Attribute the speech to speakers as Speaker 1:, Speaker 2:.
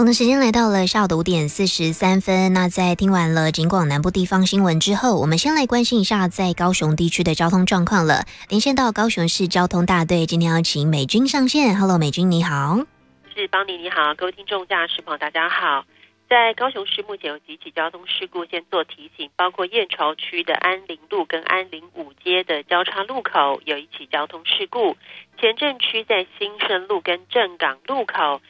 Speaker 1: 我们的时间来到了下午的5:43。那在听完了警广南部地方新闻之后，我们先来关心一下在高雄地区的交通状况了。连线到高雄市交通大队，今天要请美君上线。Hello， 美君你好。
Speaker 2: 是邦尼你好，各位听众驾驶朋友大家好。在高雄市目前有几起交通事故，先做提醒，包括燕巢区的安林路跟安林5街的交叉路口有一起交通事故，前镇区在新生路跟正港路口